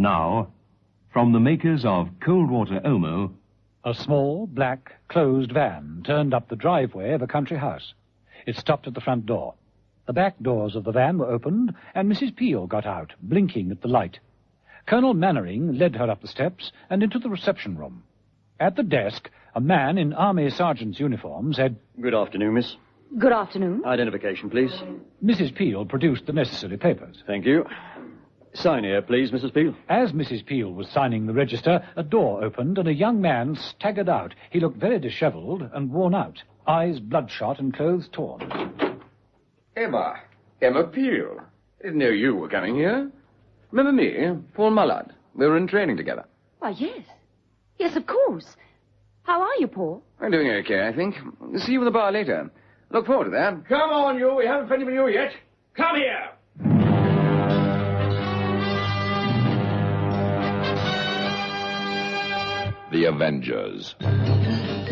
Now, from the makers of Cold Water Omo... A small, black, closed van turned up the driveway of a country house. It stopped at the front door. The back doors of the van were opened, and Mrs. Peel got out, blinking at the light. Colonel Mannering led her up the steps and into the reception room. At the desk, a man in Army Sergeant's uniform said, "Good afternoon, miss. Good afternoon. Identification, please." Mrs. Peel produced the necessary papers. Thank you. Sign here, please, Mrs. Peel. As Mrs. Peel was signing the register, a door opened and a young man staggered out. He looked very dishevelled and worn out, eyes bloodshot and clothes torn. Emma Peel. Didn't know you were coming here. Remember me, Paul Mullard? We were in training together. Why, yes. Yes, of course. How are you, Paul? I'm doing okay, I think. See you in the bar later. Look forward to that. Come on, you. We haven't finished with you yet. Come here. The Avengers.